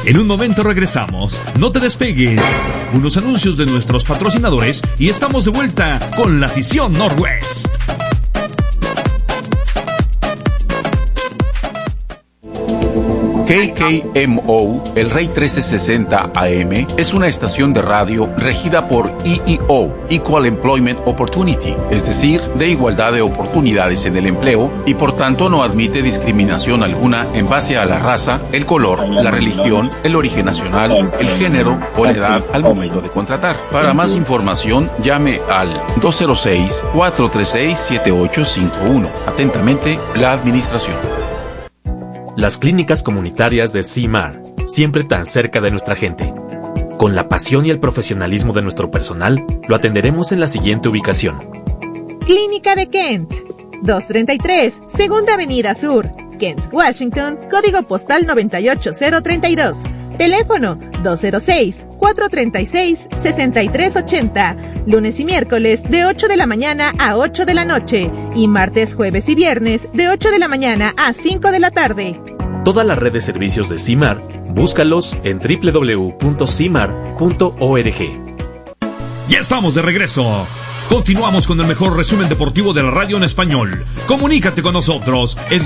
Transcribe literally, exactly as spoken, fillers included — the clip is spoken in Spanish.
En un momento regresamos. No te despegues. Unos anuncios de nuestros patrocinadores y estamos de vuelta con la afición Northwest. K K M O, el Rey trece sesenta A M, es una estación de radio regida por E E O, Equal Employment Opportunity, es decir, de igualdad de oportunidades en el empleo, y por tanto no admite discriminación alguna en base a la raza, el color, la religión, el origen nacional, el género o la edad al momento de contratar. Para más información, llame al dos cero seis, cuatro tres seis, siete ocho cinco uno. Atentamente, la Administración. Las clínicas comunitarias de C M A R, siempre tan cerca de nuestra gente. Con la pasión y el profesionalismo de nuestro personal, lo atenderemos en la siguiente ubicación. Clínica de Kent, doscientos treinta y tres, Segunda Avenida Sur, Kent, Washington, código postal noventa y ocho cero treinta y dos. Teléfono dos cero seis, cuatro tres seis, seis tres ocho cero. Lunes y miércoles de ocho de la mañana a ocho de la noche. Y martes, jueves y viernes de ocho de la mañana a cinco de la tarde. Toda la red de servicios de C M A R, búscalos en doble u doble u doble u punto c m a r punto org. Ya estamos de regreso. Continuamos con el mejor resumen deportivo de la radio en español. Comunícate con nosotros en